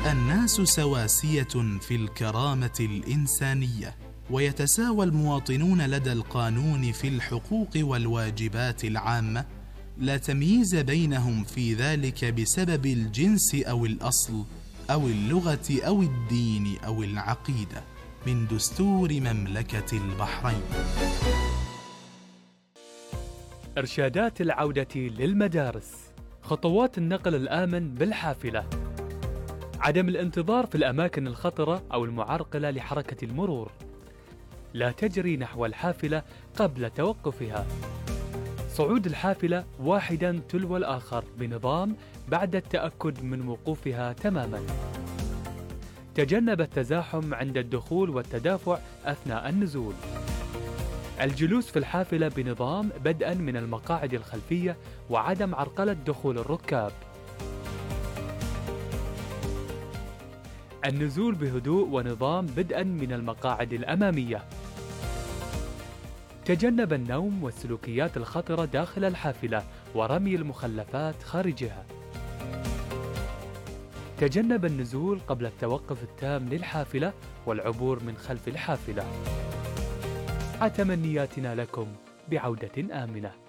الناس سواسية في الكرامة الإنسانية، ويتساوى المواطنون لدى القانون في الحقوق والواجبات العامة، لا تمييز بينهم في ذلك بسبب الجنس أو الأصل أو اللغة أو الدين أو العقيدة، من دستور مملكة البحرين. إرشادات العودة للمدارس. خطوات النقل الآمن بالحافلة. عدم الانتظار في الأماكن الخطرة أو المعرقلة لحركة المرور. لا تجري نحو الحافلة قبل توقفها. صعود الحافلة واحدا تلو الآخر بنظام بعد التأكد من وقوفها تماما. تجنب التزاحم عند الدخول والتدافع أثناء النزول. الجلوس في الحافلة بنظام بدءا من المقاعد الخلفية وعدم عرقلة دخول الركاب. النزول بهدوء ونظام بدءا من المقاعد الأمامية. تجنب النوم والسلوكيات الخطرة داخل الحافلة ورمي المخلفات خارجها. تجنب النزول قبل التوقف التام للحافلة والعبور من خلف الحافلة. تمنياتنا لكم بعودة آمنة.